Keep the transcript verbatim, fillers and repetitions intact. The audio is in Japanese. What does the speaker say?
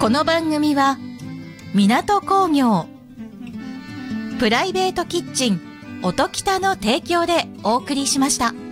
この番組は港工業、プライベートキッチン音喜多の提供でお送りしました。